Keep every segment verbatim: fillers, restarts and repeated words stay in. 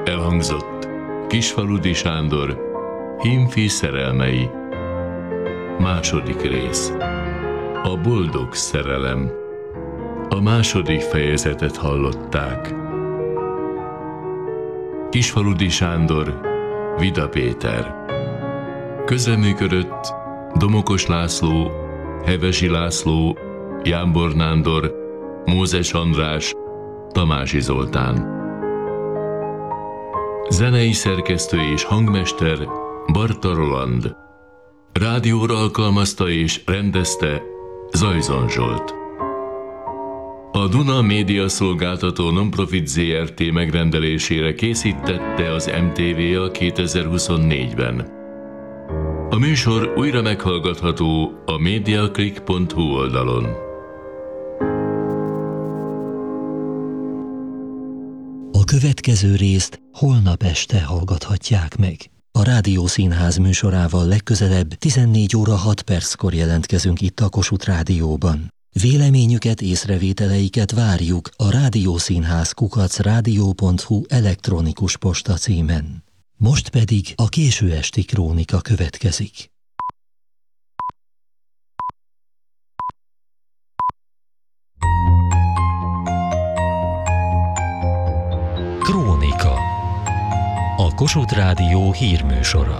Elhangzott Kisfaludy Sándor Hímfi szerelmei. Második rész. A boldog szerelem. A második fejezetet hallották. Kisfaludy Sándor, Vida Péter. Közreműködött Domokos László, Hevesi László, Jámbor Nándor, Mózes András, Tamási Zoltán. Zenei szerkesztő és hangmester Barta Roland. Rádióra alkalmazta és rendezte Zajzon Zsolt. A Duna Média Szolgáltató Nonprofit zé er té megrendelésére készítette az em té vé a kétezer-huszonnégyben. A műsor újra meghallgatható a mediaclick pont hu oldalon. A következő részt holnap este hallgathatják meg. A Rádiószínház műsorával legközelebb tizennégy óra hat perckor jelentkezünk itt a Kossuth Rádióban. Véleményüket, észrevételeiket várjuk a rádiószínház kukac rádió pont hu elektronikus posta címen. Most pedig a késő esti krónika következik. Krónika. A Kossuth Rádió hírműsora.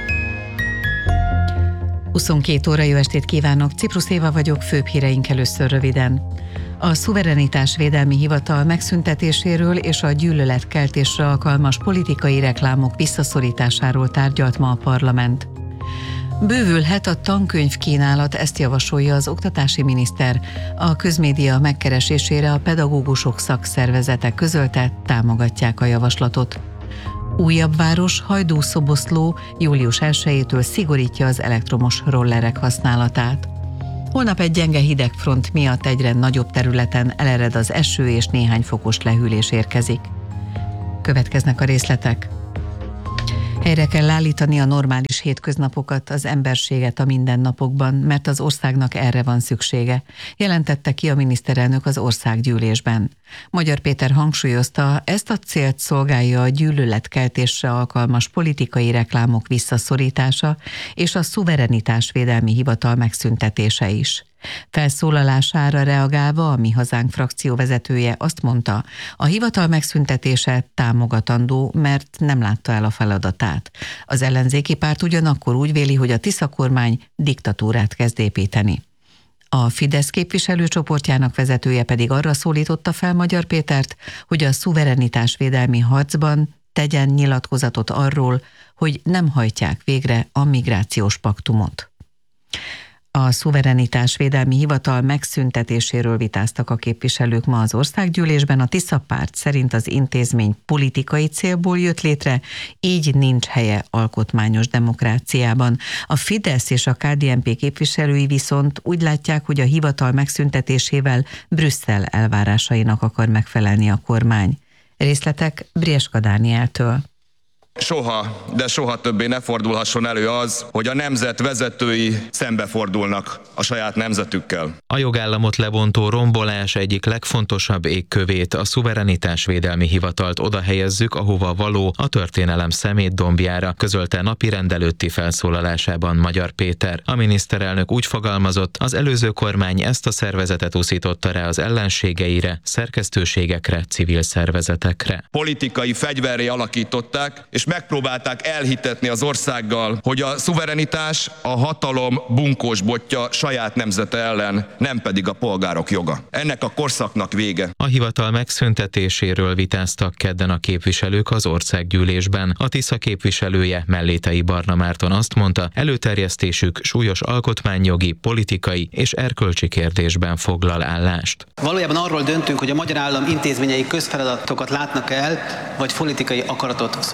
huszonkét óra, jó estét kívánok! Ciprusz Éva vagyok, főbb híreink először röviden. A Szuverenitásvédelmi Hivatal megszüntetéséről és a gyűlöletkeltésre alkalmas politikai reklámok visszaszorításáról tárgyalt ma a parlament. Bővülhet a tankönyvkínálat, ezt javasolja az oktatási miniszter. A közmédia megkeresésére a pedagógusok szakszervezete közölte, támogatják a javaslatot. Újabb város, Hajdú-Szoboszló július elsejétől szigorítja az elektromos rollerek használatát. Holnap egy gyenge hidegfront miatt egyre nagyobb területen elered az eső és néhány fokos lehűlés érkezik. Következnek a részletek. Helyre kell állítani a normális hétköznapokat, az emberséget a mindennapokban, mert az országnak erre van szüksége, jelentette ki a miniszterelnök az országgyűlésben. Magyar Péter hangsúlyozta, ezt a célt szolgálja a gyűlöletkeltésre alkalmas politikai reklámok visszaszorítása és a Szuverenitásvédelmi Hivatal megszüntetése is. Felszólalására reagálva a Mi Hazánk frakcióvezetője azt mondta, a hivatal megszüntetése támogatandó, mert nem látta el a feladatát. Az ellenzéki párt ugyanakkor úgy véli, hogy a Tisza kormány diktatúrát kezd építeni. A Fidesz képviselőcsoportjának vezetője pedig arra szólította fel Magyar Pétert, hogy a szuverenitásvédelmi harcban tegyen nyilatkozatot arról, hogy nem hajtják végre a migrációs paktumot. A Szuverenitásvédelmi Hivatal megszüntetéséről vitáztak a képviselők ma az országgyűlésben. A Tisza párt szerint az intézmény politikai célból jött létre, így nincs helye alkotmányos demokráciában. A Fidesz és a ká dé en pé képviselői viszont úgy látják, hogy a hivatal megszüntetésével Brüsszel elvárásainak akar megfelelni a kormány. Részletek Brieska Dánieltől. Soha, de soha többé ne fordulhasson elő az, hogy a nemzet vezetői szembefordulnak a saját nemzetükkel. A jogállamot lebontó rombolás egyik legfontosabb égkövét, a Szuverenitásvédelmi Hivatalt oda helyezzük, ahova való, a történelem szemétdombjára, közölte napirend előtti felszólalásában Magyar Péter. A miniszterelnök úgy fogalmazott, az előző kormány ezt a szervezetet uszította rá az ellenségeire, szerkesztőségekre, civil szervezetekre. Politikai fegyverré alakították, és megpróbálták elhitetni az országgal, hogy a szuverenitás a hatalom bunkós botja saját nemzete ellen, nem pedig a polgárok joga. Ennek a korszaknak vége. A hivatal megszüntetéséről vitáztak kedden a képviselők az országgyűlésben. A Tisza képviselője, Mellétei Barna Márton azt mondta, előterjesztésük súlyos alkotmányjogi, politikai és erkölcsi kérdésben foglal állást. Valójában arról döntünk, hogy a magyar állam intézményei közfeladatokat látnak el, vagy politikai akaratot szolgálnak.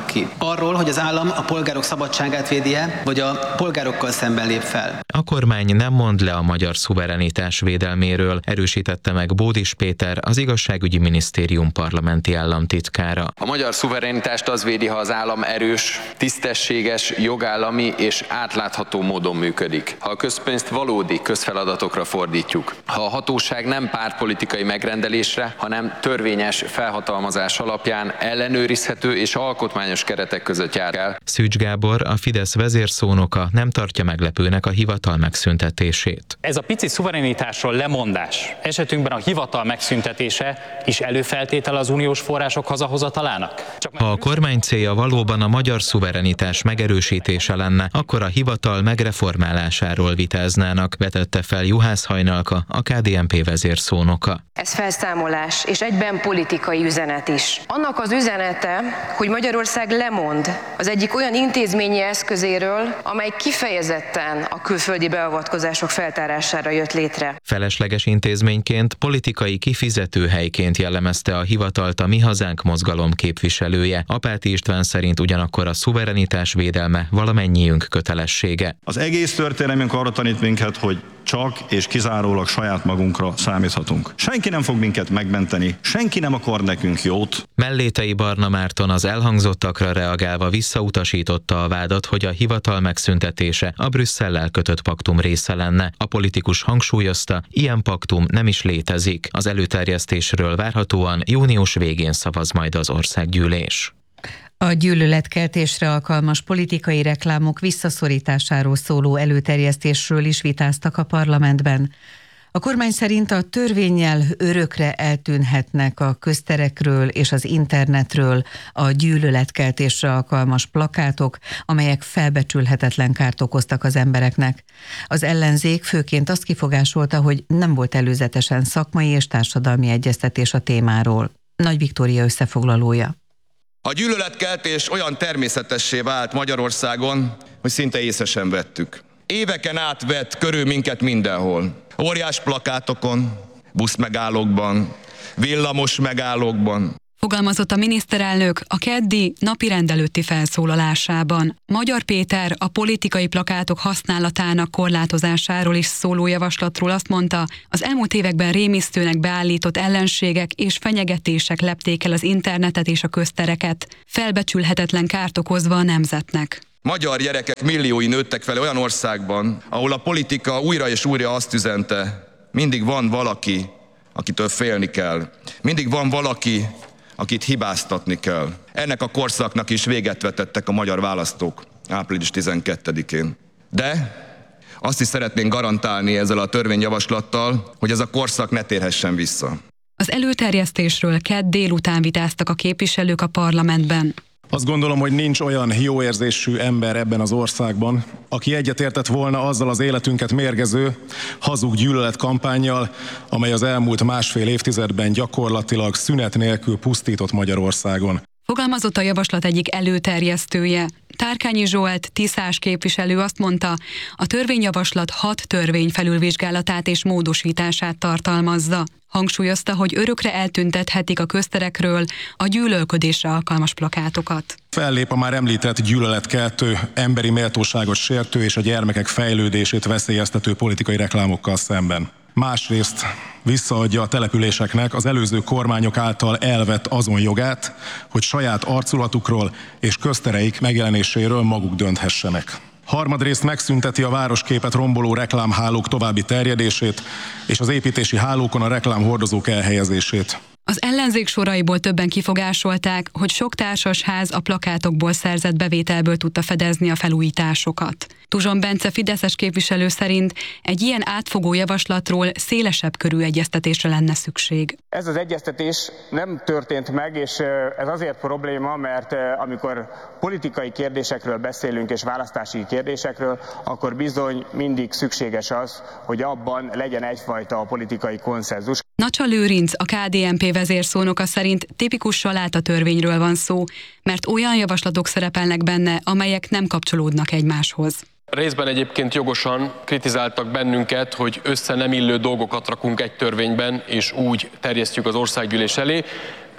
vonulnak ki. Arról, hogy az állam a polgárok szabadságát védi-e, vagy a polgárokkal szemben lép fel. A kormány nem mond le a magyar szuverenitás védelméről, erősítette meg Bódis Péter, az igazságügyi minisztérium parlamenti államtitkára. A magyar szuverenitást az védi, ha az állam erős, tisztességes, jogállami és átlátható módon működik. Ha a közpénzt valódi közfeladatokra fordítjuk. Ha a hatóság nem pártpolitikai megrendelésre, hanem törvényes felhatalmazás alapján ellenőrizhető és alkotmányos keretek között jár el. Szűcs Gábor, a Fidesz vezérszónoka nem tartja meglepőnek a hivatal megszüntetését. Ez a pici szuverenitásról lemondás esetünkben a hivatal megszüntetése is előfeltétel az uniós források hazahozatalának? Csak ha a kormány célja valóban a magyar szuverenitás megerősítése lenne, akkor a hivatal megreformálásáról vitáznának, vetette fel Juhász Hajnalka, a ká dé en pé vezérszónoka. Ez felszámolás és egyben politikai üzenet is. Annak az üzenete, hogy Magyarország lemond az egyik olyan intézményi eszközéről, amely kifejezetten a külföldi beavatkozások feltárására jött létre. Felesleges intézményként, politikai kifizetőhelyként jellemezte a hivatalt a Mi Hazánk mozgalom képviselője. Apáti István szerint ugyanakkor a szuverenitás védelme valamennyiünk kötelessége. Az egész történelmünk arra tanít minket, hogy csak és kizárólag saját magunkra számíthatunk. Senki nem fog minket megmenteni, senki nem akar nekünk jót. Mellétei Barna Márton az elhangzottakra reagálva visszautasította a vádat, hogy a hivatal megszüntetése a Brüsszellel kötött paktum része lenne. A politikus hangsúlyozta, ilyen paktum nem is létezik. Az előterjesztésről várhatóan június végén szavaz majd az országgyűlés. A gyűlöletkeltésre alkalmas politikai reklámok visszaszorításáról szóló előterjesztésről is vitáztak a parlamentben. A kormány szerint a törvénnyel örökre eltűnhetnek a közterekről és az internetről a gyűlöletkeltésre alkalmas plakátok, amelyek felbecsülhetetlen kárt okoztak az embereknek. Az ellenzék főként azt kifogásolta, hogy nem volt előzetesen szakmai és társadalmi egyeztetés a témáról. Nagy Viktória összefoglalója. A gyűlöletkeltés olyan természetessé vált Magyarországon, hogy szinte észre sem vettük. Éveken át vett körül minket mindenhol. Óriás plakátokon, buszmegállókban, villamos megállókban. Fogalmazott a miniszterelnök a keddi napirend előtti felszólalásában. Magyar Péter a politikai plakátok használatának korlátozásáról is szóló javaslatról azt mondta, az elmúlt években rémisztőnek beállított ellenségek és fenyegetések lepték el az internetet és a köztereket, felbecsülhetetlen kárt okozva a nemzetnek. Magyar gyerekek milliói nőttek fel olyan országban, ahol a politika újra és újra azt üzente, mindig van valaki, akitől félni kell. Mindig van valaki, akit hibáztatni kell. Ennek a korszaknak is véget vetettek a magyar választók április tizenkettedikén. De azt is szeretnénk garantálni ezzel a törvényjavaslattal, hogy ez a korszak ne térhessen vissza. Az előterjesztésről kedd délután vitáztak a képviselők a parlamentben. Azt gondolom, hogy nincs olyan jó érzésű ember ebben az országban, aki egyetértett volna azzal az életünket mérgező, hazug gyűlöletkampánnyal, amely az elmúlt másfél évtizedben gyakorlatilag szünet nélkül pusztított Magyarországon. Fogalmazott a javaslat egyik előterjesztője. Tárkányi Zsolt tiszás képviselő azt mondta, a törvényjavaslat hat törvény felülvizsgálatát és módosítását tartalmazza. Hangsúlyozta, hogy örökre eltüntethetik a közterekről a gyűlölködésre alkalmas plakátokat. Fellép a már említett gyűlöletkeltő, emberi méltóságot sértő és a gyermekek fejlődését veszélyeztető politikai reklámokkal szemben. Másrészt visszaadja a településeknek az előző kormányok által elvett azon jogát, hogy saját arculatukról és köztereik megjelenéséről maguk dönthessenek. Harmadrészt megszünteti a városképet romboló reklámhálók további terjedését és az építési hálókon a reklámhordozók elhelyezését. Az ellenzék soraiból többen kifogásolták, hogy sok társasház a plakátokból szerzett bevételből tudta fedezni a felújításokat. Tuzson Bence fideszes képviselő szerint egy ilyen átfogó javaslatról szélesebb körű egyeztetésre lenne szükség. Ez az egyeztetés nem történt meg, és ez azért probléma, mert amikor politikai kérdésekről beszélünk és választási kérdésekről, akkor bizony mindig szükséges az, hogy abban legyen egyfajta politikai konszenzus. Nacsa Lőrinc, a ká dé en pé vezérszónoka szerint tipikus saláta törvényről van szó, mert olyan javaslatok szerepelnek benne, amelyek nem kapcsolódnak egymáshoz. Részben egyébként jogosan kritizáltak bennünket, hogy össze nem illő dolgokat rakunk egy törvényben, és úgy terjesztjük az országgyűlés elé.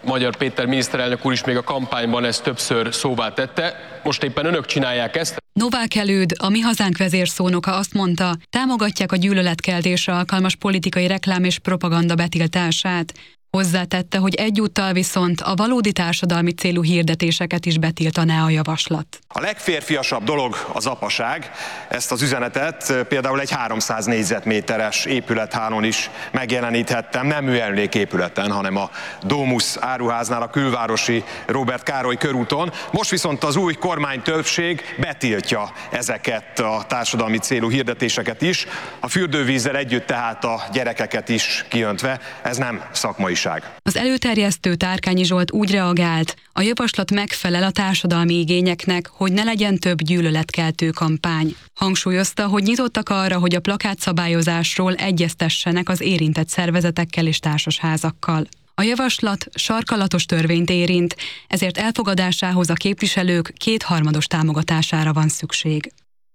Magyar Péter miniszterelnök úr is még a kampányban ezt többször szóvá tette. Most éppen önök csinálják ezt. Novák Előd, a Mi Hazánk vezérszónoka azt mondta, támogatják a gyűlöletkeltésre alkalmas politikai reklám és propaganda betiltását. Hozzátette, hogy egyúttal viszont a valódi társadalmi célú hirdetéseket is betiltaná a javaslat. A legférfiasabb dolog az apaság. Ezt az üzenetet például egy háromszáz négyzetméteres épülethálón is megjeleníthettem, nem műemléképületen, hanem a Domus áruháznál, a külvárosi Róbert Károly körúton. Most viszont az új kormány többség betiltja ezeket a társadalmi célú hirdetéseket is, a fürdővízzel együtt tehát a gyerekeket is kiöntve. Ez nem szakmaiság. Az előterjesztő Tárkányi Zsolt úgy reagált, a javaslat megfelel a társadalmi igényeknek, hogy ne legyen több gyűlöletkeltő kampány. Hangsúlyozta, hogy nyitottak arra, hogy a plakátszabályozásról egyeztessenek az érintett szervezetekkel és társasházakkal. A javaslat sarkalatos törvényt érint, ezért elfogadásához a képviselők kétharmados támogatására van szükség.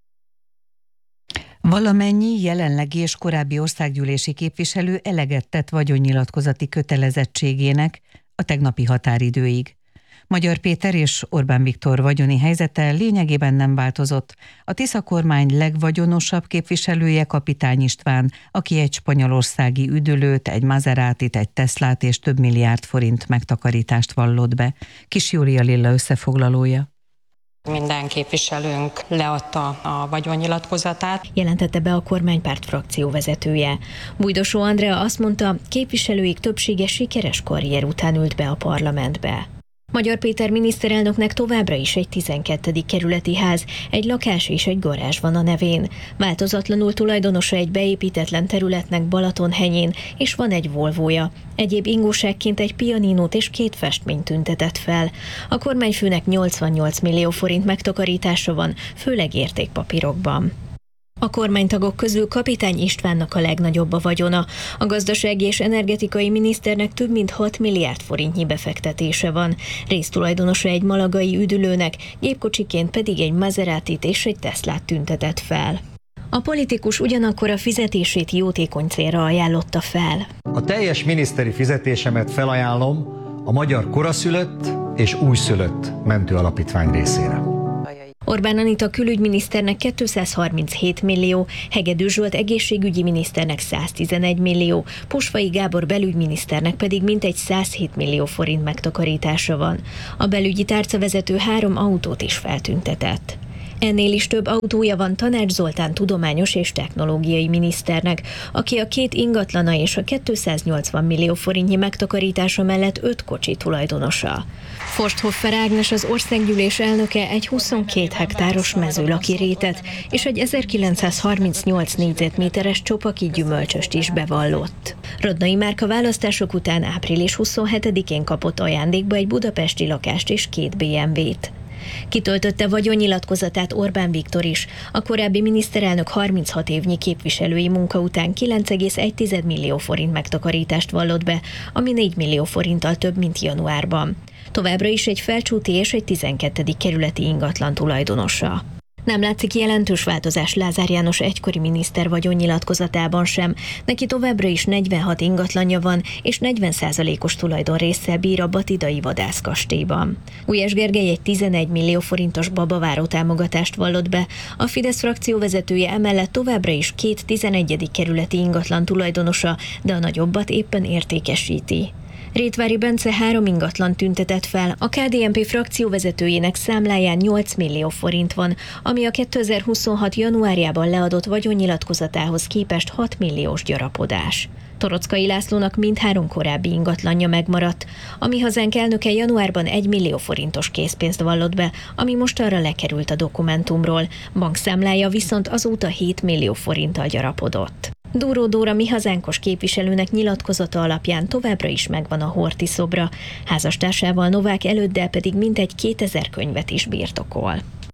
Valamennyi jelenlegi és korábbi országgyűlési képviselő eleget tett vagyonnyilatkozati kötelezettségének a tegnapi határidőig. Magyar Péter és Orbán Viktor vagyoni helyzete lényegében nem változott. A Tisza kormány legvagyonosabb képviselője Kapitány István, aki egy spanyolországi üdülőt, egy Maserátit, egy Teslát és több milliárd forint megtakarítást vallott be. Kis Júlia Lilla összefoglalója. Minden képviselőnk leadta a vagyonnyilatkozatát, jelentette be a kormánypárt frakció vezetője. Bújdosó Andrea azt mondta, képviselőik többsége sikeres karrier után ült be a parlamentbe. Magyar Péter miniszterelnöknek továbbra is egy tizenkettedik kerületi ház, egy lakás és egy garázs van a nevén. Változatlanul tulajdonosa egy beépítetlen területnek Balatonhenyén, és van egy Volvoja. Egyéb ingóságként egy pianinót és két festményt tüntetett fel. A kormányfőnek nyolcvannyolc millió forint megtakarítása van, főleg értékpapírokban. A kormánytagok közül Kapitány Istvánnak a legnagyobb a vagyona. A gazdasági és energetikai miniszternek több mint hat milliárd forintnyi befektetése van. Résztulajdonosa egy malagai üdülőnek, gépkocsiként pedig egy Maserátit és egy Teslát tüntetett fel. A politikus ugyanakkor a fizetését jótékony célra ajánlotta fel. A teljes miniszteri fizetésemet felajánlom a Magyar Koraszülött és Újszülött Mentő Alapítvány részére. Orbán Anita külügyminiszternek kétszázharminchét millió, Hegedű Zsolt egészségügyi miniszternek száztizenegy millió, Posvai Gábor belügyminiszternek pedig mintegy százhét millió forint megtakarítása van. A belügyi tárcavezető három autót is feltüntetett. Ennél is több autója van Tanács Zoltán tudományos és technológiai miniszternek, aki a két ingatlana és a kétszáznyolcvan millió forintnyi megtakarítása mellett öt kocsi tulajdonosa. Forsthoffer Ágnes, az országgyűlés elnöke egy huszonkét hektáros mezőlakirétet és egy ezerkilencszázharmincnyolc négyzetméteres csopaki gyümölcsöst is bevallott. Radnai Márka választások után április huszonhetedikén kapott ajándékba egy budapesti lakást és két bé em vét. Kitöltötte vagyonnyilatkozatát Orbán Viktor is. A korábbi miniszterelnök harminchat évnyi képviselői munka után kilenc egész egy millió forint megtakarítást vallott be, ami négy millió forinttal több, mint januárban. Továbbra is egy Felcsúti és egy tizenkettedik kerületi ingatlan tulajdonosa. Nem látszik jelentős változás Lázár János egykori miniszter vagyonnyilatkozatában sem. Neki továbbra is negyvenhat ingatlanja van, és negyven százalékos tulajdonrésszel bír a batidai vadászkastélyban. Gulyás Gergely egy tizenegy millió forintos babaváró támogatást vallott be. A Fidesz frakció vezetője emellett továbbra is két tizenegyedik kerületi ingatlan tulajdonosa, de a nagyobbat éppen értékesíti. Rétvári Bence három ingatlan tüntetett fel, a ká dé en pé frakcióvezetőjének számláján nyolc millió forint van, ami a kétezer-huszonhat januárjában leadott vagyonnyilatkozatához képest hat milliós gyarapodás. Toroczkai Lászlónak mindhárom korábbi ingatlanja megmaradt. A Mi Hazánk elnöke januárban egy millió forintos készpénzt vallott be, ami most arra lekerült a dokumentumról. Bankszámlája viszont azóta hét millió forinttal gyarapodott. Dóró Dóra Mi Hazánkos képviselőnek nyilatkozata alapján továbbra is megvan a Horthy szobra, házastársával Novák Előddel pedig mintegy kétezer könyvet is birtokol.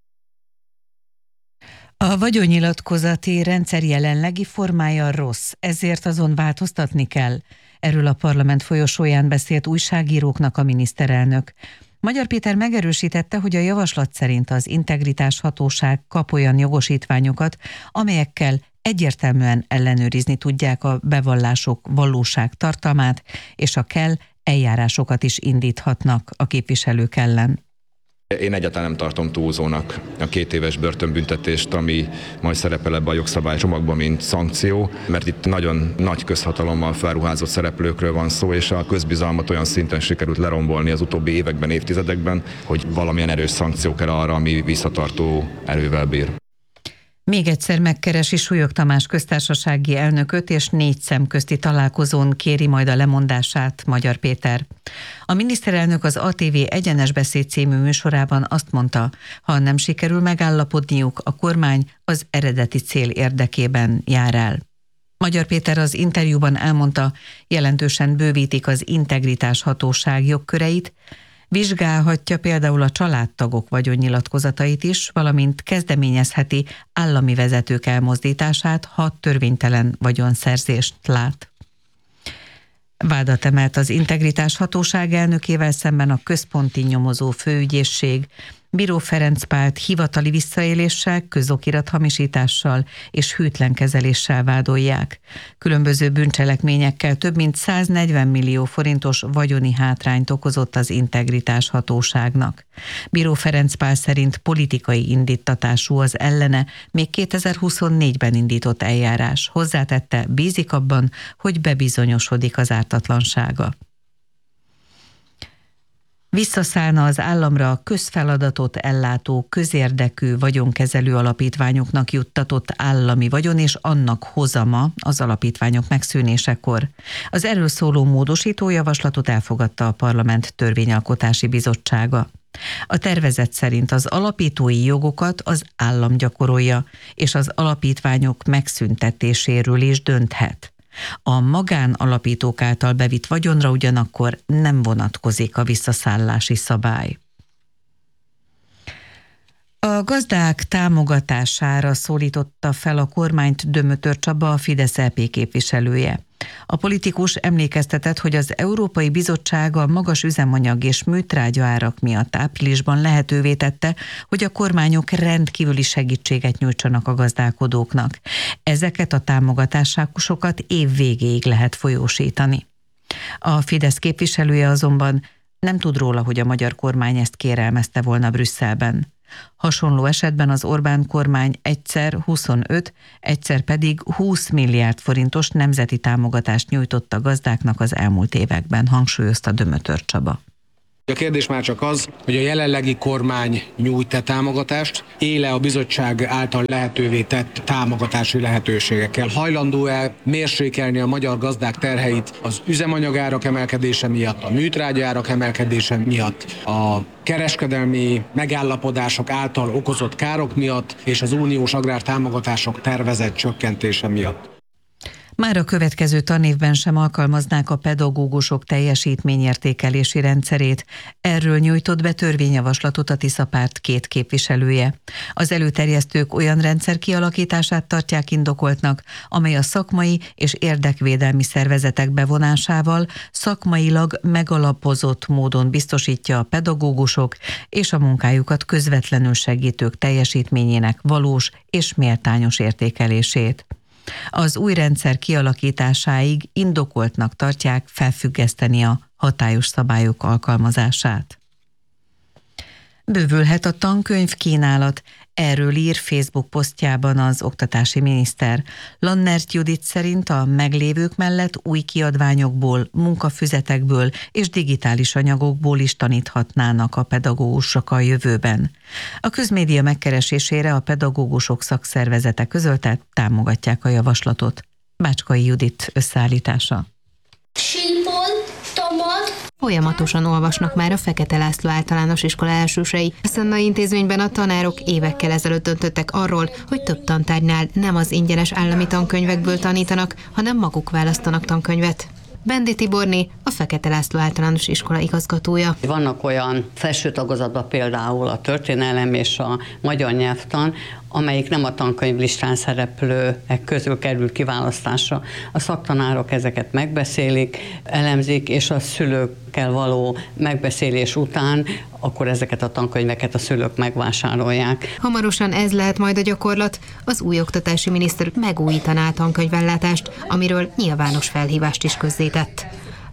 A vagyonnyilatkozati rendszer jelenlegi formája rossz, ezért azon változtatni kell. Erről a parlament folyosóján beszélt újságíróknak a miniszterelnök. Magyar Péter megerősítette, hogy a javaslat szerint az integritás hatóság kap olyan jogosítványokat, amelyekkel egyértelműen ellenőrizni tudják a bevallások valóság tartalmát, és a kell, eljárásokat is indíthatnak a képviselők ellen. Én egyáltalán nem tartom túlzónak a két éves börtönbüntetést, ami majd szerepel ebbe a jogszabálycsomagban, mint szankció, mert itt nagyon nagy közhatalommal felruházott szereplőkről van szó, és a közbizalmat olyan szinten sikerült lerombolni az utóbbi években, évtizedekben, hogy valamilyen erős szankció kell arra, ami visszatartó erővel bír. Még egyszer megkeresi Súlyog Tamás köztársasági elnököt, és négy szemközti találkozón kéri majd a lemondását Magyar Péter. A miniszterelnök az á té vé Egyenes Beszéd című műsorában azt mondta, ha nem sikerül megállapodniuk, a kormány az eredeti cél érdekében jár el. Magyar Péter az interjúban elmondta, jelentősen bővítik az integritás hatóság jogköreit, vizsgálhatja például a családtagok vagyonnyilatkozatait is, valamint kezdeményezheti állami vezetők elmozdítását, ha törvénytelen vagyonszerzést lát. Vádat emelt az integritás hatóság elnökével szemben a központi nyomozó főügyészség. Bíró Ferenc Pált hivatali visszaéléssel, közokirathamisítással és hűtlen kezeléssel vádolják. Különböző bűncselekményekkel több mint száznegyven millió forintos vagyoni hátrányt okozott az integritás hatóságnak. Bíró Ferenc Pál szerint politikai indítatású az ellene még kétezer-huszonnégyben indított eljárás. Hozzátette, bízik abban, hogy bebizonyosodik az ártatlansága. Visszaszállna az államra a közfeladatot ellátó, közérdekű vagyonkezelő alapítványoknak juttatott állami vagyon és annak hozama az alapítványok megszűnésekor. Az erről szóló módosító javaslatot elfogadta a Parlament Törvényalkotási Bizottsága. A tervezet szerint az alapítói jogokat az állam gyakorolja, és az alapítványok megszüntetéséről is dönthet. A magánalapítók által bevitt vagyonra ugyanakkor nem vonatkozik a visszaszállási szabály. A gazdák támogatására szólította fel a kormányt Dömötör Csaba, a Fidesz é pé képviselője. A politikus emlékeztetett, hogy az Európai Bizottság a magas üzemanyag és műtrágyaárak miatt áprilisban lehetővé tette, hogy a kormányok rendkívüli segítséget nyújtsanak a gazdálkodóknak. Ezeket a támogatásokat év végéig lehet folyósítani. A Fidesz képviselője azonban nem tud róla, hogy a magyar kormány ezt kérelmezte volna Brüsszelben. Hasonló esetben az Orbán kormány egyszer huszonöt, egyszer pedig húsz milliárd forintos nemzeti támogatást nyújtott a gazdáknak az elmúlt években, hangsúlyozta Dömötör Csaba. A kérdés már csak az, hogy a jelenlegi kormány nyújt-e támogatást, éle a bizottság által lehetővé tett támogatási lehetőségekkel. Hajlandó-e mérsékelni a magyar gazdák terheit az üzemanyagárak emelkedése miatt, a műtrágyaárak emelkedése miatt, a kereskedelmi megállapodások által okozott károk miatt és az uniós agrártámogatások tervezett csökkentése miatt. Már a következő tanévben sem alkalmaznák a pedagógusok teljesítményértékelési rendszerét. Erről nyújtott be törvényjavaslatot a Tisza Párt két képviselője. Az előterjesztők olyan rendszer kialakítását tartják indokoltnak, amely a szakmai és érdekvédelmi szervezetek bevonásával szakmailag megalapozott módon biztosítja a pedagógusok és a munkájukat közvetlenül segítők teljesítményének valós és méltányos értékelését. Az új rendszer kialakításáig indokoltnak tartják felfüggeszteni a hatályos szabályok alkalmazását. Bővülhet a tankönyv kínálat, erről ír Facebook posztjában az oktatási miniszter. Lannert Judit szerint a meglévők mellett új kiadványokból, munkafüzetekből és digitális anyagokból is taníthatnának a pedagógusok a jövőben. A közmédia megkeresésére a pedagógusok szakszervezete közölte, támogatják a javaslatot. Bácskai Judit összeállítása. Folyamatosan olvasnak már a Fekete László Általános Iskola elsősei. A Szandai Intézményben a tanárok évekkel ezelőtt döntöttek arról, hogy több tantárgynál nem az ingyenes állami tankönyvekből tanítanak, hanem maguk választanak tankönyvet. Bendi Tiborné, a Fekete László Általános Iskola igazgatója. Vannak olyan felső tagozatban például a történelem és a magyar nyelvtan, amelyik nem a tankönyvlistán szereplőek közül kerül kiválasztásra. A szaktanárok ezeket megbeszélik, elemzik, és a szülőkkel való megbeszélés után akkor ezeket a tankönyveket a szülők megvásárolják. Hamarosan ez lehet majd a gyakorlat. Az új oktatási miniszter megújítaná a tankönyvellátást, amiről nyilvános felhívást is közzétett.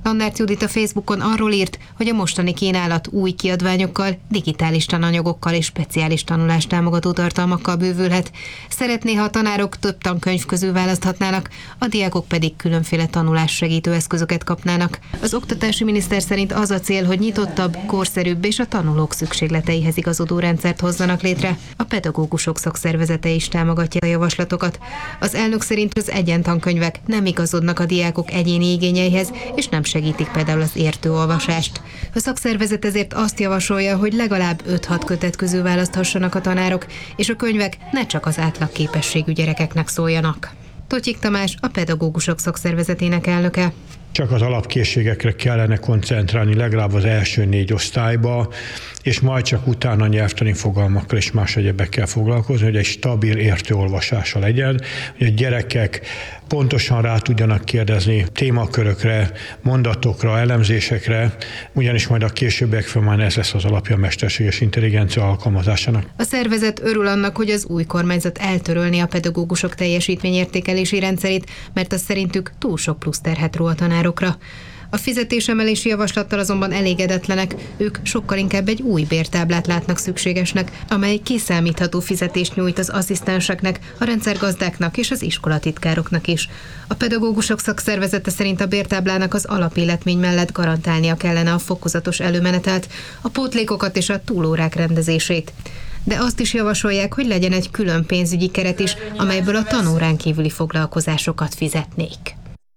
Lannert Judit a Facebookon arról írt, hogy a mostani kínálat új kiadványokkal, digitális tananyagokkal és speciális tanulást támogató tartalmakkal bővülhet. Szeretné, ha a tanárok több tankönyv közül választhatnának, a diákok pedig különféle tanulás segítő eszközöket kapnának. Az oktatási miniszter szerint az a cél, hogy nyitottabb, korszerűbb és a tanulók szükségleteihez igazodó rendszert hozzanak létre. A pedagógusok szakszervezete is támogatja a javaslatokat. Az elnök szerint az egyentankönyvek nem igazodnak a diákok egyéni igényeihez, és nem segítik például az értő olvasást. A szakszervezet ezért azt javasolja, hogy legalább öt-hat kötet közül választhassanak a tanárok, és a könyvek ne csak az átlagképességű gyerekeknek szóljanak. Totyik Tamás, a pedagógusok szakszervezetének elnöke. Csak az alapkészségekre kellene koncentrálni legalább az első négy osztályba, és majd csak utána nyelvtani fogalmakkal és más egyebekkel foglalkozni, hogy egy stabil értőolvasása legyen, hogy a gyerekek pontosan rá tudjanak kérdezni témakörökre, mondatokra, elemzésekre, ugyanis majd a későbbiekben már ez lesz az alapja a mesterséges intelligencia alkalmazásának. A szervezet örül annak, hogy az új kormányzat eltörölni a pedagógusok teljesítményértékelési rendszerét, mert az szerintük túl sok plusz terhet ró a tanárokra. A fizetésemelési javaslattal azonban elégedetlenek, ők sokkal inkább egy új bértáblát látnak szükségesnek, amely kiszámítható fizetést nyújt az asszisztenseknek, a rendszergazdáknak és az iskolatitkároknak is. A pedagógusok szakszervezete szerint a bértáblának az alapéletmény mellett garantálnia kellene a fokozatos előmenetelt, a pótlékokat és a túlórák rendezését. De azt is javasolják, hogy legyen egy külön pénzügyi keret is, amelyből a tanórán kívüli foglalkozásokat fizetnék.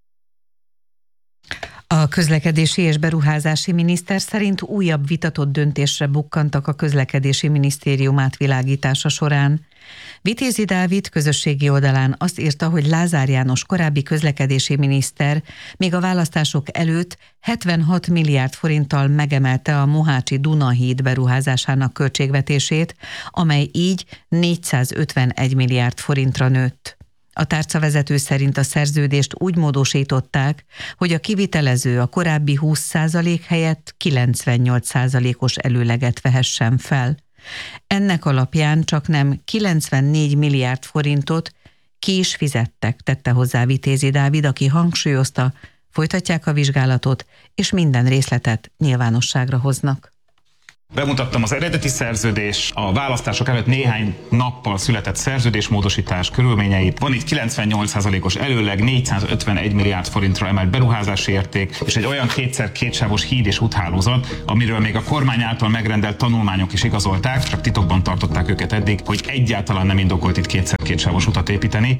A közlekedési és beruházási miniszter szerint újabb vitatott döntésre bukkantak a közlekedési minisztérium átvilágítása során. Vitézi Dávid közösségi oldalán azt írta, hogy Lázár János korábbi közlekedési miniszter még a választások előtt hetvenhat milliárd forinttal megemelte a Mohácsi Duna-híd beruházásának költségvetését, amely így négyszázötvenegy milliárd forintra nőtt. A tárcavezető szerint a szerződést úgy módosították, hogy a kivitelező a korábbi húsz százalék helyett kilencvennyolc százalékos előleget vehessen fel. Ennek alapján csaknem kilencvennégy milliárd forintot ki is fizettek, tette hozzá Vitézi Dávid, aki hangsúlyozta, folytatják a vizsgálatot, és minden részletet nyilvánosságra hoznak. Bemutattam az eredeti szerződés, a választások előtt néhány nappal született szerződésmódosítás körülményeit. Van itt kilencvennyolc százalékos előleg, négyszázötvenegy milliárd forintra emelt beruházási érték, és egy olyan kétszer kétsávos híd és úthálózat, amiről még a kormány által megrendelt tanulmányok is igazolták, csak titokban tartották őket eddig, hogy egyáltalán nem indokolt itt kétszer kétsávos utat építeni.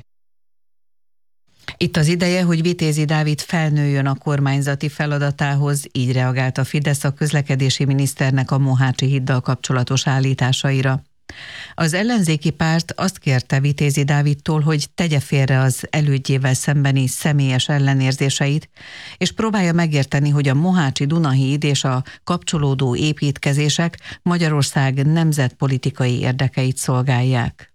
Itt az ideje, hogy Vitézi Dávid felnőjön a kormányzati feladatához, így reagált a Fidesz a közlekedési miniszternek a Mohácsi híddal kapcsolatos állításaira. Az ellenzéki párt azt kérte Vitézi Dávidtól, hogy tegye félre az elődjével szembeni személyes ellenérzéseit, és próbálja megérteni, hogy a Mohácsi Duna-híd és a kapcsolódó építkezések Magyarország nemzetpolitikai érdekeit szolgálják.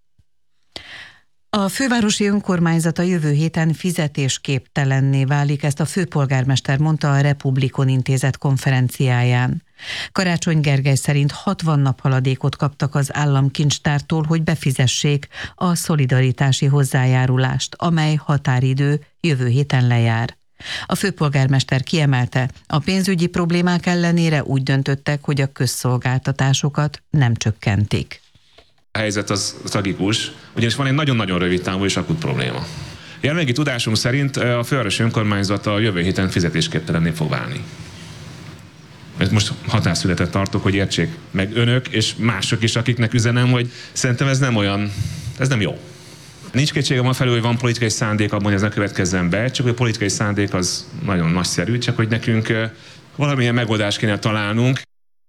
A fővárosi önkormányzat a jövő héten fizetésképtelenné válik, ezt a főpolgármester mondta a Republikon intézet konferenciáján. Karácsony Gergely szerint hatvan nap haladékot kaptak az államkincstártól, hogy befizessék a szolidaritási hozzájárulást, amely határidő jövő héten lejár. A főpolgármester kiemelte, a pénzügyi problémák ellenére úgy döntöttek, hogy a közszolgáltatásokat nem csökkentik. A helyzet az tragikus, ugyanis van egy nagyon-nagyon rövid távú és akut probléma. Jelenlegi tudásunk szerint a fővárosi önkormányzat a jövő héten fizetésképtelenné fog válni. Ezt most határszületet tartok, hogy értsék meg önök és mások is, akiknek üzenem, hogy szerintem ez nem olyan, ez nem jó. Nincs kétségem a felül, hogy van politikai szándék abban, hogy ez ne következzen be, csak hogy a politikai szándék az nagyon nagyszerű, csak hogy nekünk valamilyen megoldást kéne találnunk.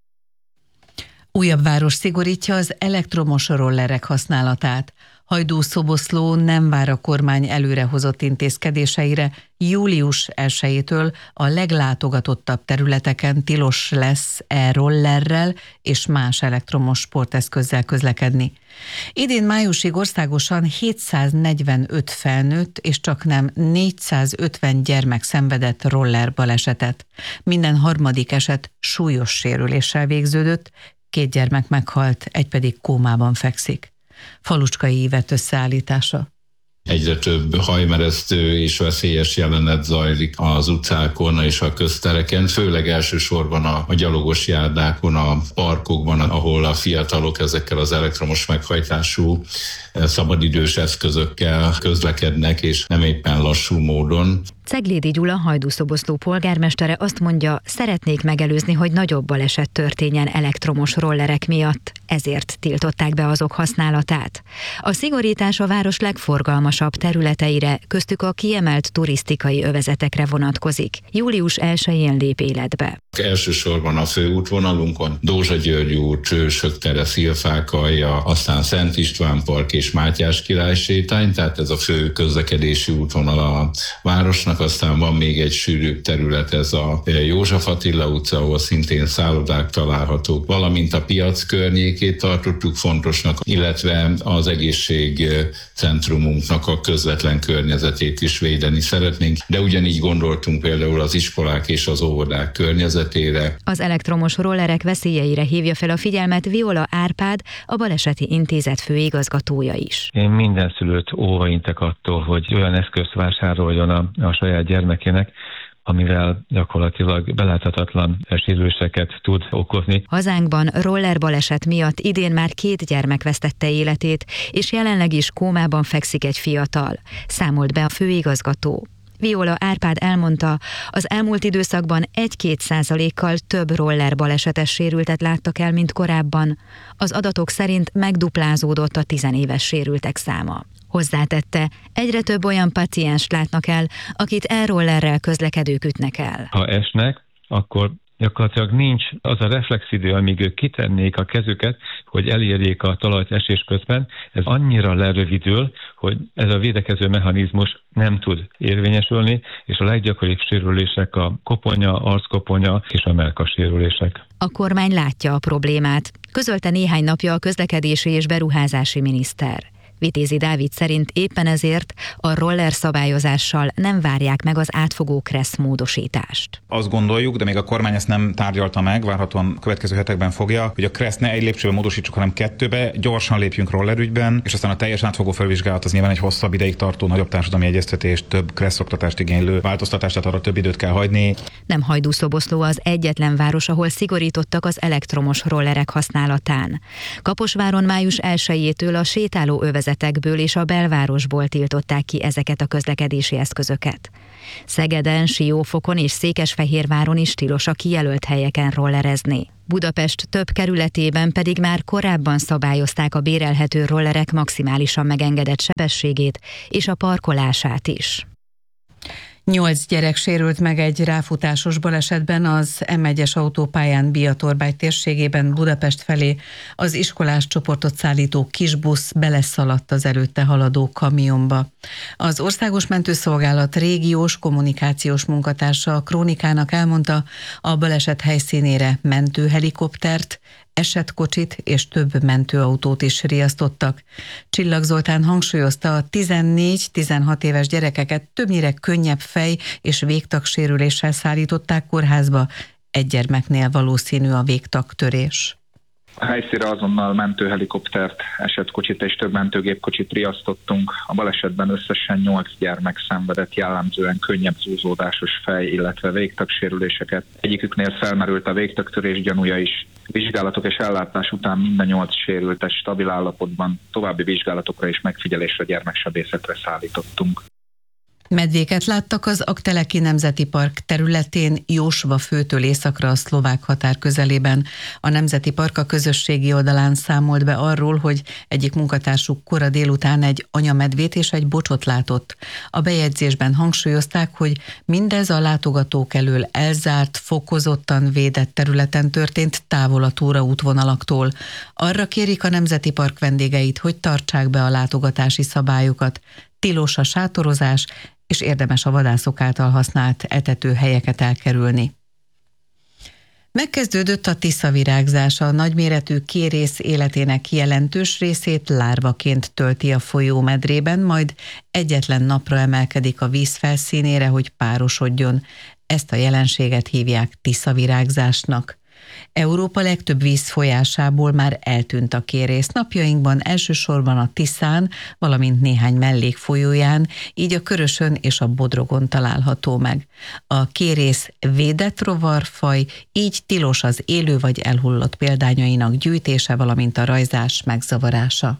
Újabb város szigorítja az elektromos rollerek használatát. Hajdú-Szoboszló nem vár a kormány előrehozott intézkedéseire. július elsejétől a leglátogatottabb területeken tilos lesz e-rollerrel és más elektromos sporteszközzel közlekedni. Idén májusig országosan hétszáznegyvenöt felnőtt és csaknem négyszázötven gyermek szenvedett roller balesetet. Minden harmadik eset súlyos sérüléssel végződött, két gyermek meghalt, egy pedig kómában fekszik. Falucskai Ivett összeállítása. Egyre több hajmeresztő és veszélyes jelenet zajlik az utcákon és a köztereken, főleg elsősorban a, a gyalogos járdákon, a parkokban, ahol a fiatalok ezekkel az elektromos meghajtású szabadidős eszközökkel közlekednek, és nem éppen lassú módon. Ceglédi Gyula, Hajdúszoboszló polgármestere azt mondja, szeretnék megelőzni, hogy nagyobb baleset történjen elektromos rollerek miatt, ezért tiltották be azok használatát. A szigorítás a város legforgalmasabb területeire, köztük a kiemelt turisztikai övezetekre vonatkozik. július elsején lép életbe. Elsősorban a főútvonalunkon Dózsa-György út, Hősök tere, Szilfák-alja, aztán Szent István park és Mátyás király sétány, tehát ez a fő közlekedési útvonal a városnak. Aztán van még egy sűrűbb terület, ez a József Attila utca, ahol szintén szállodák találhatók, valamint a piac környékét tartottuk fontosnak, illetve az egészségcentrumunknak a közvetlen környezetét is védeni szeretnénk, de ugyanígy gondoltunk például az iskolák és az óvodák környezetére. Az elektromos rollerek veszélyeire hívja fel a figyelmet Viola Árpád, a Baleseti Intézet főigazgatója is. Én minden szülőt óvaintek attól, hogy olyan eszközt vásároljon a, a saját gyermekének, amivel gyakorlatilag beláthatatlan sérüléseket tud okozni. Hazánkban roller baleset miatt idén már két gyermek vesztette életét, és jelenleg is kómában fekszik egy fiatal, számolt be a főigazgató. Viola Árpád elmondta, az elmúlt időszakban egy-két százalékkal több roller balesetes sérültet láttak el, mint korábban. Az adatok szerint megduplázódott a tizenéves sérültek száma. Hozzátette, egyre több olyan pacienst látnak el, akit e-rollerrel közlekedők ütnek el. Ha esnek, akkor gyakorlatilag nincs az a reflexidő, amíg ők kitennék a kezüket, hogy elérjék a talajt esés közben. Ez annyira lerövidül, hogy ez a védekező mechanizmus nem tud érvényesülni, és a leggyakoribb sérülések a koponya, arckoponya és a mellkas sérülések. A kormány látja a problémát, közölte néhány napja a közlekedési és beruházási miniszter. Vitézi Dávid szerint éppen ezért a roller szabályozással nem várják meg az átfogó kressz módosítást. Azt gondoljuk, de még a kormány ezt nem tárgyalta meg, várhatóan a következő hetekben fogja, hogy a kressz ne egy lépcsőben módosítsuk, hanem kettőbe, gyorsan lépjünk rollerügyben, és aztán a teljes átfogó felvizsgálat az nyilván egy hosszabb ideig tartó, nagyobb társadalmi egyeztetés, több kressz oktatást igénylő változtatást, tehát arra több időt kell hagyni. Nem Hajdúszoboszló az egyetlen város, ahol szigorítottak az elektromos rollerek használatán. Kaposváron május elsejétől a sétáló övezet és a belvárosból tiltották ki ezeket a közlekedési eszközöket. Szegeden, Siófokon és Székesfehérváron is tilos a kijelölt helyeken rollerezni. Budapest több kerületében pedig már korábban szabályozták a bérelhető rollerek maximálisan megengedett sebességét és a parkolását is. Nyolc gyerek sérült meg egy ráfutásos balesetben az M egyes autópályán Biatorbágy térségében Budapest felé. Az iskolás csoportot szállító kisbusz beleszaladt az előtte haladó kamionba. Az Országos Mentőszolgálat régiós kommunikációs munkatársa a Krónikának elmondta, a baleset helyszínére mentőhelikoptert, esetkocsit és több mentőautót is riasztottak. Csillag Zoltán hangsúlyozta, a tizennégy-tizenhat éves gyerekeket többnyire könnyebb fej- és végtagsérüléssel szállították kórházba, egy gyermeknél valószínű a végtagtörés. A helyszínre azonnal mentőhelikoptert, esetkocsit és több mentőgépkocsit riasztottunk. A balesetben összesen nyolc gyermek szenvedett jellemzően könnyebb zúzódásos fej, illetve végtagsérüléseket. Egyiküknél felmerült a végtagtörés gyanúja is. Vizsgálatok és ellátás után mind a nyolc sérültet stabil állapotban, további vizsgálatokra és megfigyelésre gyermeksebészetre szállítottunk. Medvéket láttak az Aggteleki Nemzeti Park területén, Jósva főtől északra a szlovák határ közelében. A Nemzeti Park a közösségi oldalán számolt be arról, hogy egyik munkatársuk kora délután egy anyamedvét és egy bocsot látott. A bejegyzésben hangsúlyozták, hogy mindez a látogatók elől elzárt, fokozottan védett területen történt, távol a túraútvonalaktól. Arra kérik a Nemzeti Park vendégeit, hogy tartsák be a látogatási szabályokat. Tilos a sátorozás, és érdemes a vadászok által használt etetőhelyeket elkerülni. Megkezdődött a tiszavirágzás, a nagyméretű kérész életének jelentős részét lárvaként tölti a folyómedrében, majd egyetlen napra emelkedik a víz felszínére, hogy párosodjon. Ezt a jelenséget hívják tiszavirágzásnak. Európa legtöbb vízfolyásából már eltűnt a kérész. Napjainkban elsősorban a Tiszán, valamint néhány mellékfolyóján, így a Körösön és a Bodrogon található meg. A kérész védett rovarfaj, így tilos az élő vagy elhullott példányainak gyűjtése, valamint a rajzás megzavarása.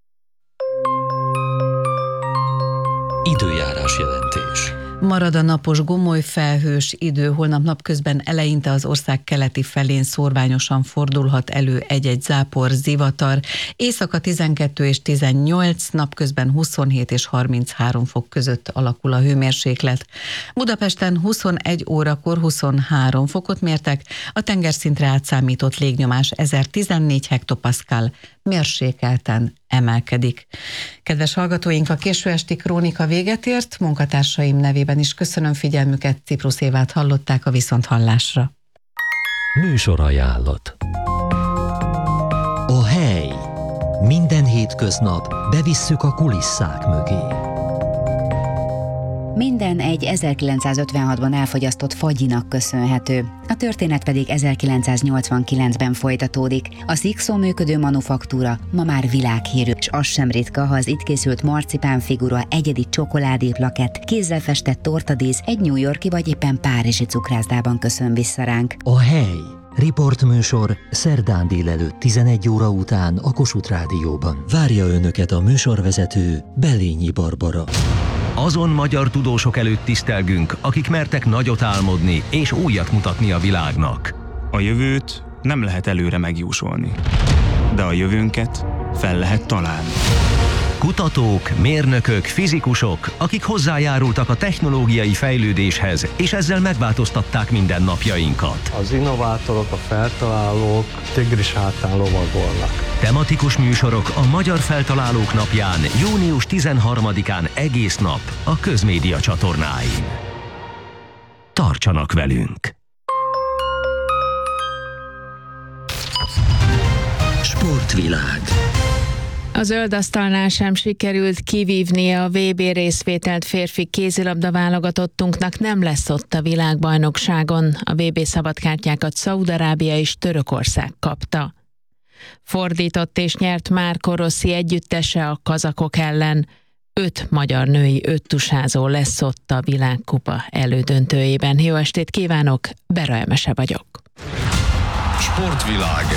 Időjárás jelentés. Marad a napos gomolyfelhős idő, holnap napközben eleinte az ország keleti felén szórványosan fordulhat elő egy-egy zápor, zivatar, éjszaka tizenkettő és tizennyolc, napközben huszonhét és harminchárom fok között alakul a hőmérséklet. Budapesten huszonegy órakor huszonhárom fokot mértek, a tengerszintre átszámított légnyomás ezertizennégy hektopaszkál, mérsékelten emelkedik. Kedves hallgatóink, a késő esti krónika véget ért, munkatársaim nevében is köszönöm figyelmüket, Ciprusz Évát hallották, a viszonthallásra. Műsorajánlat. A hely. Minden hétköznap bevisszük a kulisszák mögé. Minden egy ezerkilencszázötvenhatban elfogyasztott fagyinak köszönhető, a történet pedig ezerkilencszáznyolcvankilencben folytatódik. A Szikszón működő manufaktúra ma már világhírű, és az sem ritka, ha az itt készült marcipánfigura, egyedi csokoládéplakett, kézzel festett tortadísz egy New Yorki vagy éppen párizsi cukrászdában köszön vissza ránk. A hely. Riportműsor szerdán délelőtt tizenegy óra után a Kossuth Rádióban. Várja önöket a műsorvezető, Belényi Barbara. Azon magyar tudósok előtt tisztelgünk, akik mertek nagyot álmodni és újat mutatni a világnak. A jövőt nem lehet előre megjósolni, de a jövőnket fel lehet találni. Kutatók, mérnökök, fizikusok, akik hozzájárultak a technológiai fejlődéshez, és ezzel megváltoztatták mindennapjainkat. Az innovátorok, a feltalálók tigris hátán lovagolnak. Tematikus műsorok a Magyar Feltalálók Napján, június tizenharmadikán egész nap a Közmédia csatornáin. Tartsanak velünk! Sportvilág. A zöldasztalnál sem sikerült kivívnia a vé bé részvételt férfi kézilabda válogatottunknak, nem lesz ott a világbajnokságon. A vé bé szabadkártyákat Szaúd-Arábia és Törökország kapta. Fordított és nyert Marco Rossi együttese a kazakok ellen. Öt magyar női öttusázó lesz ott a világkupa elődöntőjében. Jó estét kívánok, Bera Emese vagyok. Sportvilág.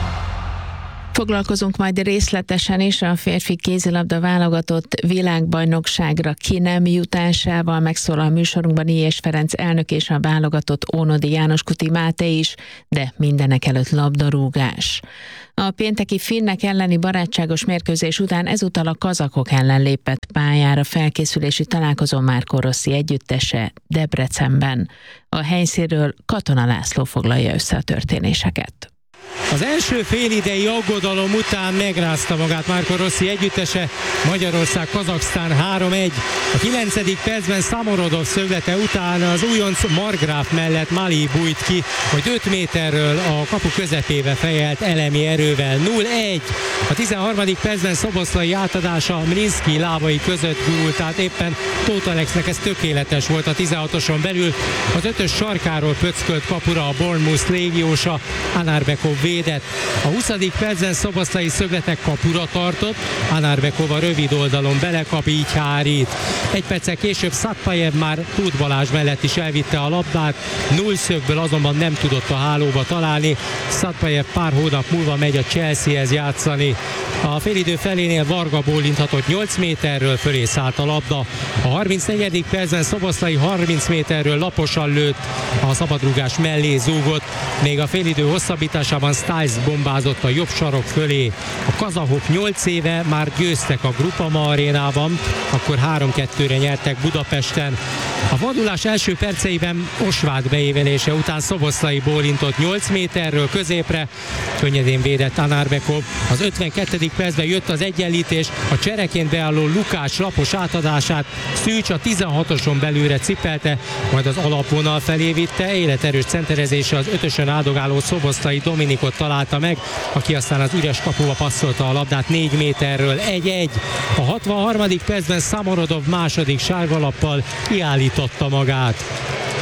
Foglalkozunk majd részletesen is a férfi kézilabda válogatott világbajnokságra ki nem jutásával. Megszólal a műsorunkban Ilyes Ferenc elnök és a válogatott Ónodi János Kuti Máté is, de mindenek előtt labdarúgás. A pénteki finnek elleni barátságos mérkőzés után ezúttal a kazakok ellen lépett pályára felkészülési találkozón Marco Rossi együttese Debrecenben. A helyszínről Katona László foglalja össze a történéseket. Az első félidei aggodalom után megrázta magát Marco Rossi együttese, Magyarország-Kazaksztán három egy. A kilencedik percben Samorodov szöglete után az újonc Margráf mellett Mali bújt ki, hogy öt méterről a kapu közepébe fejelt elemi erővel nulla egy. A tizenharmadik percben Szoboszlai átadása Mlinszki lábai között gurult, tehát éppen Tóth Alexnek ez tökéletes volt a tizenhatoson belül. Az ötös sarkáról pöckölt kapura a Bournemouth légiósa, Anarbekov védett. A huszadik percben Szoboszlai szögletek kapura tartott, Anarbekov rövid oldalon belekap, így hárít. Egy perccel később Szatpajev már Tóth Balázs mellett is elvitte a labdát, null szögből azonban nem tudott a hálóba találni. Szatpajev pár hónap múlva megy a Chelseahez játszani. A félidő felénél Varga bólinthatott nyolc méterről, fölé szállt a labda. A harmincnegyedik percben Szoboszlai harminc méterről laposan lőtt, a szabadrúgás mellé zúgott, még a félidő hosszabbításában Stiles bombázott a jobb sarok fölé. A kazahok nyolc éve már győztek a Groupama arénában, akkor három kettőre nyertek Budapesten. A fordulás első perceiben Osváth beévelése után Szoboszlai bólintott nyolc méterről középre, könnyedén védett Anarbekov. Az ötvenkettedik percben jött az egyenlítés, a csereként beálló Lukács lapos átadását Szűcs a tizenhatoson belülre cipelte, majd az alapvonal felé vitte, életerős centerezése az ötösön áldogáló Szoboszlai Dominikot találta meg, aki aztán az üres kapuba passzolta a labdát négy méterről, egy egy. A hatvanharmadik percben Samorodov második sárgalappal kiállította magát.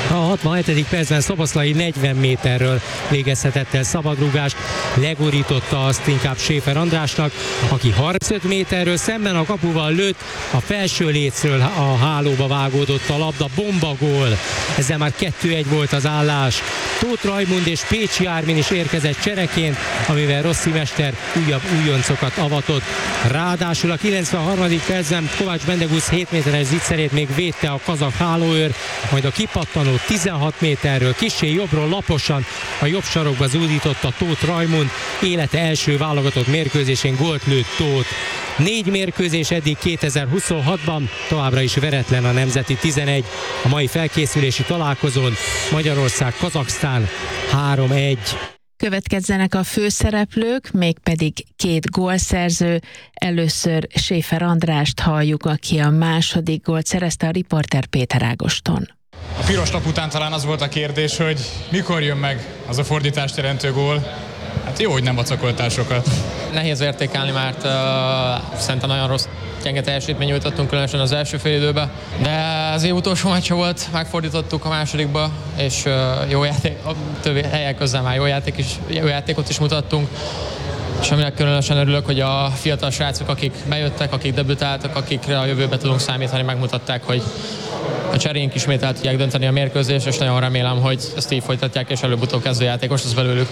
A hatvanhetedik percben Szoboszlai negyven méterről végezhetett el szabadrúgást, legurította azt inkább Schäfer Andrásnak, aki harmincöt méterről szemben a kapuval lőtt, a felső lécről a hálóba vágódott a labda, bomba gól. Ezzel már kettő egy volt az állás. Tóth Rajmund és Pécsi Ármin is érkezett csereként, amivel Rossi mester újabb újoncokat avatott. Ráadásul a kilencvenharmadik percben Kovács Bendegusz hét méteres zicserét még védte a kazak hálóőr, majd a kipattanó tizenhat méterről kissé jobbról laposan a jobb sarokba zúdította Tóth Rajmund, élete első válogatott mérkőzésén gólt lőtt Tóth. Négy mérkőzés eddig kétezer-huszonhatban, továbbra is veretlen a nemzeti tizenegy. A mai felkészülési találkozón Magyarország-Kazaksztán három egy. Következzenek a főszereplők, mégpedig két gólszerző. Először Schäfer Andrást halljuk, aki a második gólt szerezte, a riporter Péter Ágoston. A piros lap után talán az volt a kérdés, hogy mikor jön meg az a fordítást jelentő gól. Hát jó, hogy nem vacakoltál sokat. Nehéz értékelni, mert uh, szerintem nagyon rossz, gyenge teljesítmény nyújtottunk, különösen az első fél időben. De az év utolsó meccse volt, megfordítottuk a másodikba, és uh, jó játék, a többi helyek közben már jó, játék is, jó játékot is mutattunk. És aminek különösen örülök, hogy a fiatal srácok, akik bejöttek, akik debütáltak, akikre a jövőbe tudunk számítani, megmutatták, hogy a cserénk ismét el tudják dönteni a mérkőzést, és nagyon remélem, hogy ezt így folytatják, és előbb-utóbb kezdőjátékos lesz belőlük.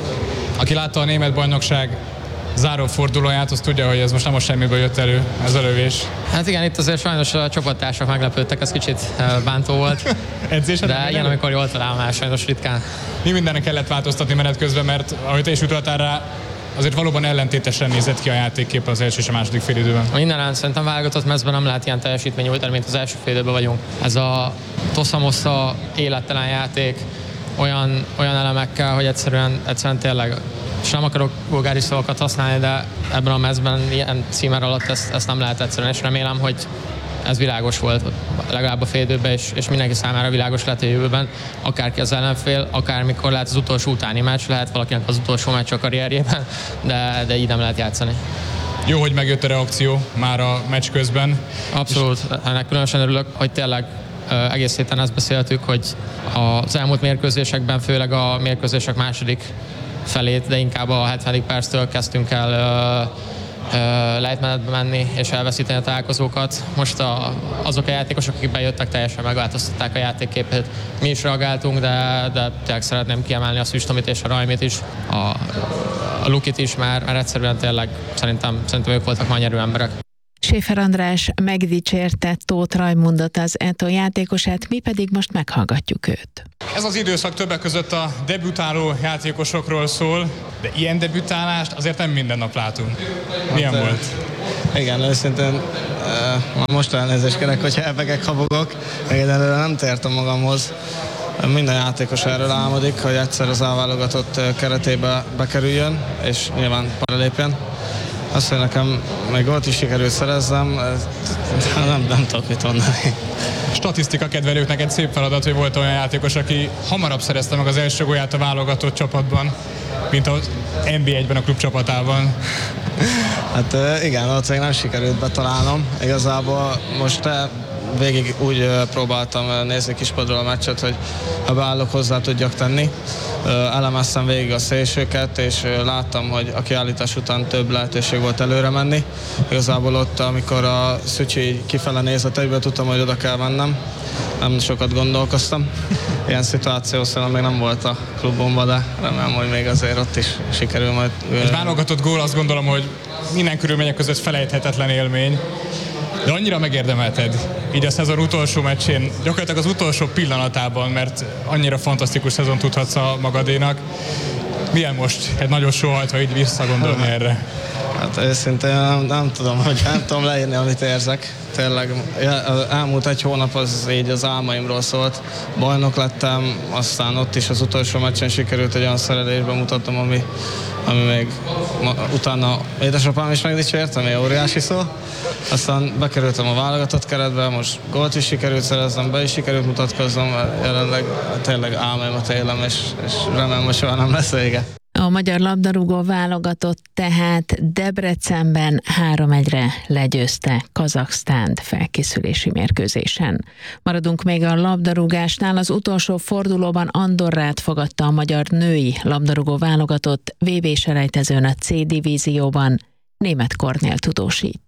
Aki látta a német bajnokság záró fordulóját, az tudja, hogy ez most nem a semmiből jött elő, ez a lövés. Hát igen, itt azért sajnos a csapattársak meglepődtek, ez kicsit bántó volt. Edzésen? De ilyen, amikor jól talál, már sajnos ritkán. Mi mindenre kellett változtatni menet közben, mert ahogy te is utaltál rá, azért valóban ellentétesen nézett ki a játékkép az első és a második félidőben. Minden szerintem válogatott mezben nem lehet ilyen teljesítmény nyújtani, mint az első félidőben vagyunk. Ez a tosza-mossza élettelen játék olyan, olyan elemekkel, hogy egyszerűen, egyszerűen tényleg, és nem akarok vulgáris szavakat használni, de ebben a mezben ilyen címer alatt ezt, ezt nem lehet egyszerűen, és remélem, hogy ez világos volt legalább a félidőben, és, és mindenki számára világos lehet a jövőben, akárki az ellenfél, akármikor lehet az utolsó utáni meccs, lehet valakinek az utolsó meccs a karrierjében, de, de így nem lehet játszani. Jó, hogy megjött a reakció már a meccs közben. Abszolút, ennek különösen örülök, hogy tényleg egész héten ezt beszéltük, hogy az elmúlt mérkőzésekben, főleg a mérkőzések második felét, de inkább a hetvenedik perctől kezdtünk el lejtmenetbe menni és elveszíteni a találkozókat. Most a, azok a játékosok, akik bejöttek, teljesen megváltoztatták a játékképét. Mi is reagáltunk, de, de tényleg szeretném kiemelni a Szűstomit és a Rajmit is, a, a Lukit is, mert, mert egyszerűen tényleg szerintem, szerintem ők voltak ma nyerő emberek. Schäfer András megdicsérte Tóth Rajmundot, az é té o játékosát, mi pedig most meghallgatjuk őt. Ez az időszak többek között a debütáló játékosokról szól, de ilyen debütálást azért nem minden nap látunk. Milyen hát, volt? Igen, őszintén most elnézést kérek, hogyha elvegek, habogok, egyelőre nem tértem magamhoz. Minden játékos erről álmodik, hogy egyszer az A-válogatott keretébe bekerüljön, és nyilván paralépjen. Azt, hogy nekem még gólt is sikerült szerezzem, nem, nem tudok mit mondani. Statisztika kedvelőknek egy szép feladat, hogy volt olyan játékos, aki hamarabb szerezte meg az első gólját a válogatott csapatban, mint az en bé egyben a klub csapatában. Hát igen, ott még nem sikerült betalálnom. Igazából most végig úgy próbáltam nézni kispadról a meccset, hogy ha beállok, hozzá tudjak tenni. Elemeztem végig a szélsőket, és láttam, hogy a kiállítás után több lehetőség volt előre menni. Igazából ott, amikor a Szücsi kifele nézett egyből, tudtam, hogy oda kell mennem. Nem sokat gondolkoztam. Ilyen szituáció szerintem még nem volt a klubomban, de remélem, hogy még azért ott is sikerül majd. Egy válogatott gól, azt gondolom, hogy minden körülmények között felejthetetlen élmény. De annyira megérdemelted, így a szezon utolsó meccsén, gyakorlatilag az utolsó pillanatában, mert annyira fantasztikus szezon tudhatsz a magadénak. Milyen most egy nagyot sóhajtva így visszagondolni erre? Hát őszintén nem, nem tudom, hogy nem tudom leírni, amit érzek. Tényleg elmúlt egy hónap az így az álmaimról szólt. Bajnok lettem, aztán ott is az utolsó meccsen sikerült egy olyan szerelésbe mutatnom, ami, ami még ma, utána édesapám is megdicsért, ami óriási szó. Aztán bekerültem a válogatott keretbe, most gólt is sikerült szereznem, be is sikerült mutatkoznom, jelenleg tényleg álmaimat élem, és, és remélem, hogy soha nem lesz vége. A magyar labdarúgó válogatott tehát Debrecenben három egyre legyőzte Kazaksztánt felkészülési mérkőzésen. Maradunk még a labdarúgásnál, az utolsó fordulóban Andorrát fogadta a magyar női labdarúgó válogatott vé bé-selejtezőn a C divízióban. Németh Kornél tudósít.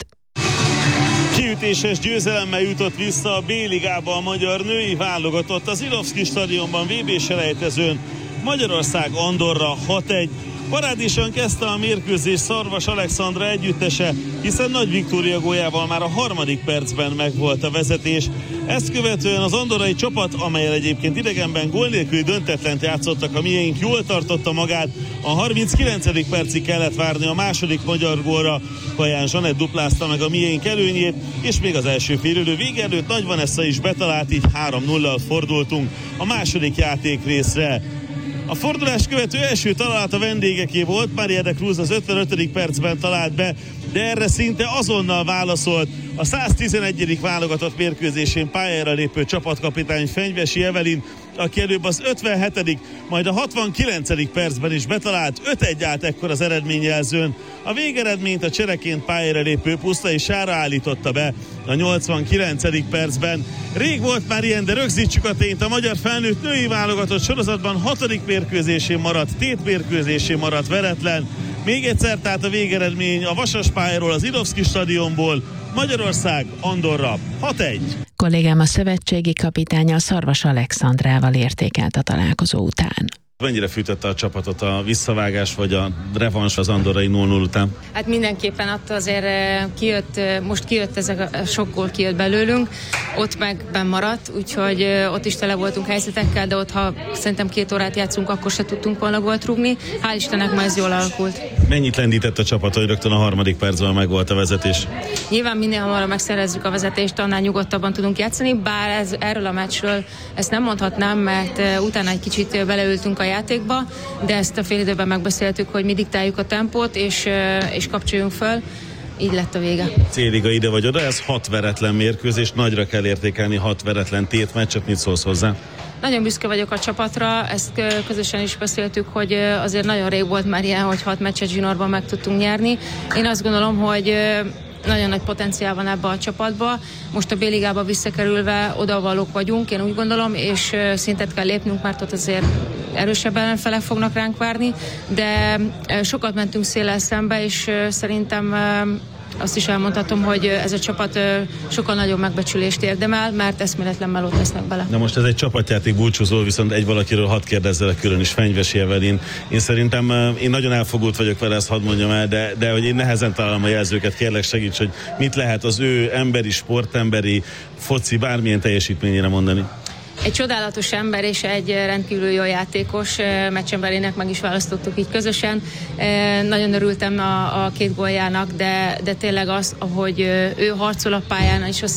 Kiütéses győzelemmel jutott vissza a B-ligába a magyar női válogatott az Ilovszki stadionban vé bé-selejtezőn. Magyarország Andorra hat egy. Parádésan kezdte a mérkőzés Szarvas Alexandra együttese, hiszen Nagy Viktória góljával már a harmadik percben megvolt a vezetés. Ezt követően az andorrai csapat, amellyel egyébként idegenben gól nélküli döntetlent játszottak a miénk, jól tartotta magát. A harminckilencedik percig kellett várni a második magyar gólra. Kaján Zsanett duplázta meg a miénk előnyét, és még az első félidő vége előtt Nagy Vanessa is betalált, így három nullal fordultunk a második játékrészre. A fordulás követő első találat a vendégeké volt, Maria de Cruz az ötvenötödik percben talált be, de erre szinte azonnal válaszolt a száztizenegyedik válogatott mérkőzésén pályára lépő csapatkapitány Fenyvesi Evelin, aki előbb az ötvenhetedik majd a hatvankilencedik percben is betalált. öt egy állt ekkor az eredményjelzőn. A végeredményt a csereként pályára lépő Pusztai Sára állította be a nyolcvankilencedik percben. Rég volt már ilyen, de rögzítsük a tényt, a magyar felnőtt női válogatott sorozatban hatodik mérkőzésén maradt, tét mérkőzésén maradt veretlen. Még egyszer, tehát a végeredmény a Vasaspályáról, az Ilovszki stadionból, Magyarország Andorra hat egy. Kollégám a szövetségi kapitánya Szarvas Alexandrával értékelt a találkozó után. Mennyire fűtötte a csapatot a visszavágás vagy a revans az andorrai nulla nulla után? Hát mindenképpen attól azért kijött, most kijött ez a sok gól kijött belőlünk, ott meg benn maradt, úgyhogy ott is tele voltunk helyzetekkel, de ott ha szerintem két órát játszunk, akkor se tudtunk volna gólt rúgni. Hál' Istennek ma ez jól alakult. Mennyit lendített a csapat, hogy rögtön a harmadik percben meg volt a vezetés? Nyilván minél hamarabb megszerezzük a vezetést, annál nyugodtabban tudunk játszani, bár ez, erről a meccsről ezt nem mondhatnám, mert utána egy kicsit beleültünk a játékba, de ezt a fél időben megbeszéltük, hogy mi diktáljuk a tempót, és, és kapcsoljunk föl. Így lett a vége. C-liga ide vagy oda, ez hat veretlen mérkőzés, nagyra kell értékelni hat veretlen tétmeccset, mit szólsz hozzá? Nagyon büszke vagyok a csapatra, ezt közösen is beszéltük, hogy azért nagyon rég volt már ilyen, hogy hat meccset zsinórban meg tudtunk nyerni. Én azt gondolom, hogy nagyon nagy potenciál van ebbe a csapatba. Most a B-ligába visszakerülve odavalók vagyunk, én úgy gondolom, és szintet kell lépnünk, mert ott azért erősebb ellenfelek fognak ránk várni, de sokat mentünk széllel szembe, és szerintem azt is elmondhatom, hogy ez a csapat sokkal nagyobb megbecsülést érdemel, mert eszméletlen melót tesznek bele. Na most ez egy csapatjáték búcsúzó, viszont egy valakiről hadd kérdezzelek külön is, Fenyvesi Evelin. Én szerintem, én nagyon elfogult vagyok vele, ezt hadd mondjam el, de, de hogy én nehezen találom a jelzőket, kérlek segíts, hogy mit lehet az ő emberi, sportemberi, foci, bármilyen teljesítményére mondani. Egy csodálatos ember és egy rendkívül jó játékos, meccsemberének meg is választottuk így közösen. Nagyon örültem a, a két góljának, de, de tényleg az, ahogy ő harcol a pályán, és a